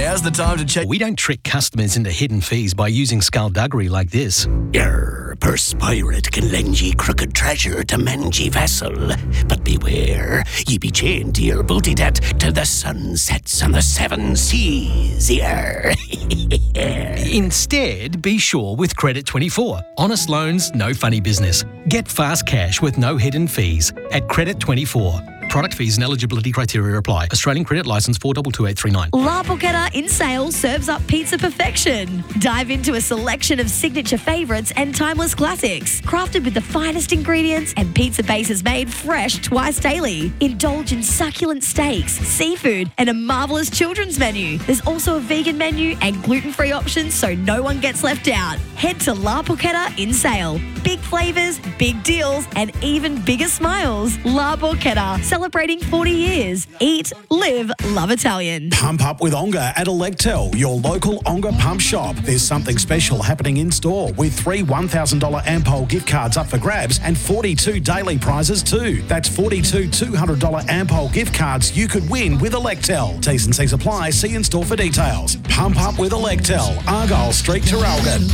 Now's the time to check. We don't trick customers into hidden fees by using skullduggery like this. Yer, purse pirate can lend ye crooked treasure to mend ye vessel. But beware, ye be chained to your booty debt till the sun sets on the 7 seas. Yer. Instead, be sure with Credit 24. Honest loans, no funny business. Get fast cash with no hidden fees at Credit 24. Product fees and eligibility criteria apply. Australian Credit Licence 422839. La Porchetta in Sale serves up pizza perfection. Dive into a selection of signature favourites and timeless classics. Crafted with the finest ingredients and pizza bases made fresh twice daily. Indulge in succulent steaks, seafood and a marvellous children's menu. There's also a vegan menu and gluten-free options so no one gets left out. Head to La Porchetta in Sale. Big flavours, big deals and even bigger smiles. La Porchetta, celebrating 40 years. Eat, live, love Italian. Pump up with Onga at Electel, your local Onga pump shop. There's something special happening in store with 3 $1,000 Ampol gift cards up for grabs and 42 daily prizes too. That's 42 $200 Ampol gift cards you could win with Electel. T's and C's apply. See in store for details. Pump up with Electel, Argyle Street, Terralgan.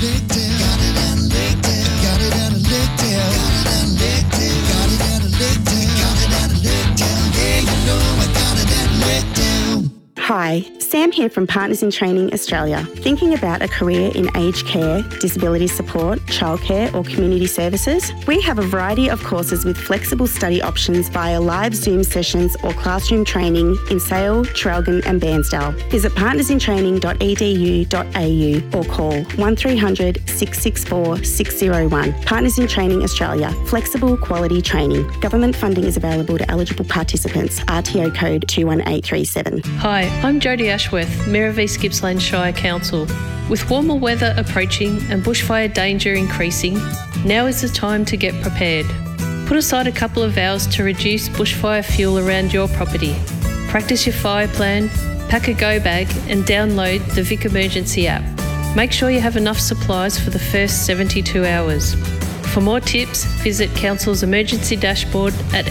Hi, Sam here from Partners in Training Australia. Thinking about a career in aged care, disability support, childcare or community services? We have a variety of courses with flexible study options via live Zoom sessions or classroom training in Sale, Traralgon and Bairnsdale. Visit partnersintraining.edu.au or call 1300 664 601. Partners in Training Australia. Flexible quality training. Government funding is available to eligible participants. RTO code 21837. Hi, I'm Jodie Ashworth, Mayor of East Gippsland Shire Council. With warmer weather approaching and bushfire danger increasing, now is the time to get prepared. Put aside a couple of hours to reduce bushfire fuel around your property. Practice your fire plan, pack a go bag and download the Vic Emergency app. Make sure you have enough supplies for the first 72 hours. For more tips, visit Council's emergency dashboard at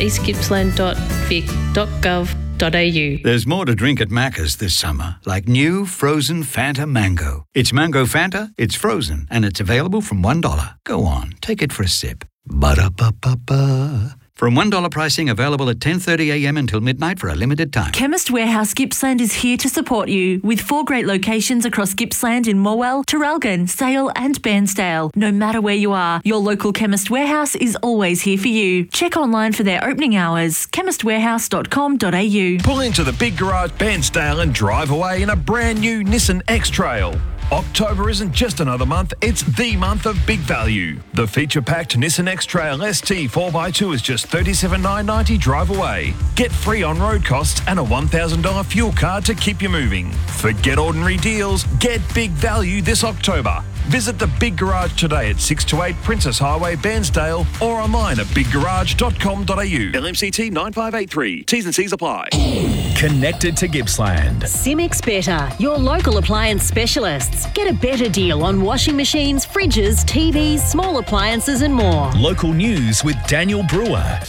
eastgippsland.vic.gov.au. There's more to drink at Macca's this summer, like new frozen Fanta Mango. It's Mango Fanta, it's frozen, and it's available from $1. Go on, take it for a sip. Ba-da-ba-ba-ba. From $1 pricing available at 10:30am until midnight for a limited time. Chemist Warehouse Gippsland is here to support you with 4 great locations across Gippsland in Morwell, Terralgon, Sale and Bairnsdale. No matter where you are, your local Chemist Warehouse is always here for you. Check online for their opening hours, chemistwarehouse.com.au. Pull into the Big Garage Bairnsdale and drive away in a brand new Nissan X-Trail. October isn't just another month, it's the month of big value. The feature-packed Nissan X-Trail ST 4x2 is just $37,990 drive away. Get free on-road costs and a $1,000 fuel card to keep you moving. Forget ordinary deals, get big value this October. Visit the Big Garage today at 628 Princess Highway, Bairnsdale, or online at biggarage.com.au. LMCT 9583. T's and C's apply. Connected to Gippsland. Simix Better, your local appliance specialists. Get a better deal on washing machines, fridges, TVs, small appliances and more. Local news with Daniel Brewer.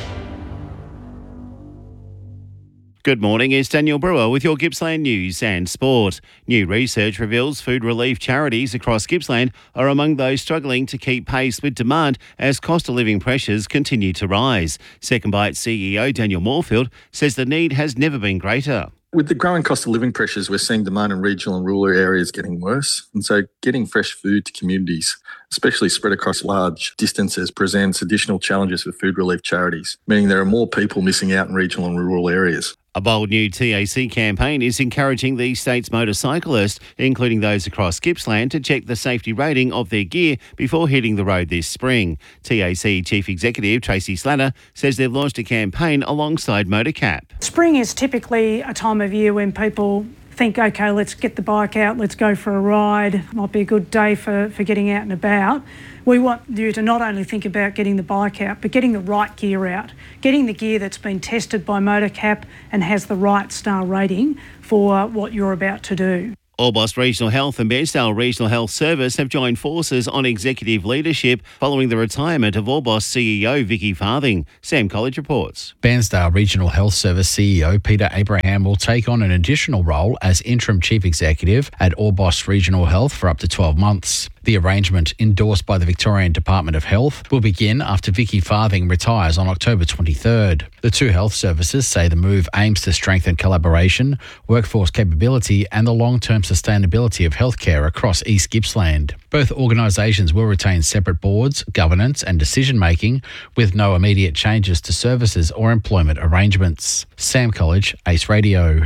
Good morning, it's Daniel Brewer with your Gippsland news and sport. New research reveals food relief charities across Gippsland are among those struggling to keep pace with demand as cost of living pressures continue to rise. Second Bite CEO Daniel Moorfield says the need has never been greater. With the growing cost of living pressures, we're seeing demand in regional and rural areas getting worse. And so getting fresh food to communities, especially spread across large distances, presents additional challenges for food relief charities, meaning there are more people missing out in regional and rural areas. A bold new TAC campaign is encouraging the state's motorcyclists, including those across Gippsland, to check the safety rating of their gear before hitting the road this spring. TAC Chief Executive Tracy Slatter says they've launched a campaign alongside Motorcap. Spring is typically a time of year when people think, OK, let's get the bike out, let's go for a ride. Might be a good day for getting out and about. We want you to not only think about getting the bike out, but getting the right gear out, getting the gear that's been tested by Motorcap and has the right star rating for what you're about to do. Orbost Regional Health and Bairnsdale Regional Health Service have joined forces on executive leadership following the retirement of Orbost CEO Vicky Farthing. Sam College reports. Bairnsdale Regional Health Service CEO Peter Abraham will take on an additional role as interim chief executive at Orbost Regional Health for up to 12 months. The arrangement, endorsed by the Victorian Department of Health, will begin after Vicky Farthing retires on October 23rd. The two health services say the move aims to strengthen collaboration, workforce capability and the long-term sustainability of healthcare across East Gippsland. Both organisations will retain separate boards, governance and decision-making, with no immediate changes to services or employment arrangements. Sam College, Ace Radio.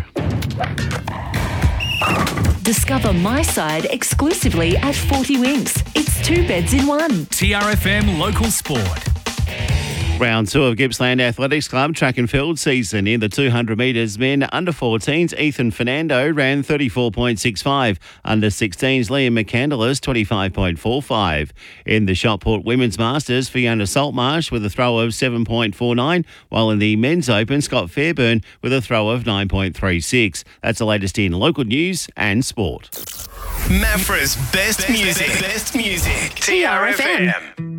Discover My Side exclusively at 40 Winks. It's 2 beds in one. TRFM Local Sport. Round 2 of Gippsland Athletics Club track and field season. In the 200 metres men under 14s, Ethan Fernando ran 34.65. Under 16s, Liam McCandless 25.45. In the Shotput Women's Masters, Fiona Saltmarsh with a throw of 7.49, while in the Men's Open, Scott Fairburn with a throw of 9.36. That's the latest in local news and sport. Mafra's best music. TRFM.